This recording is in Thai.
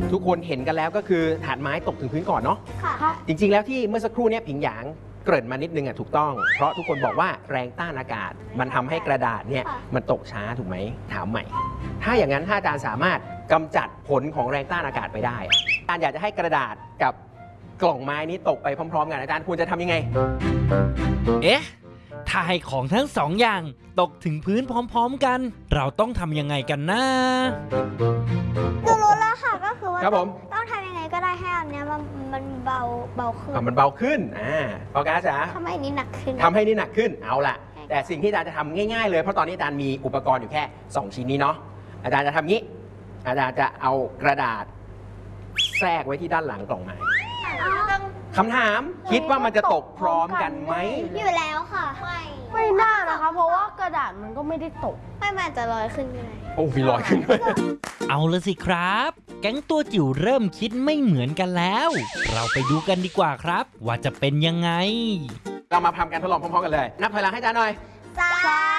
ทุกคนเห็นกันแล้วก็คือถาดไม้ตกถึงพื้นก่อนเนาะจริงๆแล้วที่เมื่อสักครู่นี้ผิงหยางเกริ่นมานิดนึงถูกต้องเพราะทุกคนบอกว่าแรงต้านอากาศมันทำให้กระดาษเนี่ยมันตกช้าถูกไหมถามใหม่ถ้าอย่างนั้นถ้าอาจารย์สามารถกำจัดผลของแรงต้านอากาศไปได้อาจารย์อยากจะให้กระดาษกับกล่องไม้นี้ตกไปพร้อมๆกันอาจารย์ควรจะทำยังไงเอ๊ะถ้าให้ของทั้งสองอย่างตกถึงพื้นพร้อมๆกันเราต้องทำยังไงกันนะรู้แล้วค่ะก็คือว่าครับผมต้องทำยังไงก็ได้ให้อันนี้มันเบาขึ้นมันเบาขึ้นโอเคจ๋าทำให้นี่หนักขึ้นทำให้นี่หนักขึ้นเอาล่ะแต่สิ่งที่อาจารย์จะทำง่ายๆเลยเพราะตอนนี้อาจารย์มีอุปกรณ์อยู่แค่2ชิ้นนี้เนาะอาจารย์จะทำงี้อาจารย์จะเอากระดาษแทรกไว้ที่ด้านหลังกล่องไม้คำถามคิดว่ามันจะตกพร้อมกันไหมอยู่แล้วค่ะไม่น่านะคะเพราะว่ากระดาษมันก็ไม่ได้ตกไม่มันจะลอยขึ้นด้วยโอ้มีลอยขึ้นด้วยเอาละสิครับแก๊งตัวจิ๋วเริ่มคิดไม่เหมือนกันแล้วเราไปดูกันดีกว่าครับว่าจะเป็นยังไงเรามาทำการทดลองพร้อมๆกันเลยนับถอยหลังให้อาจารย์หน่อย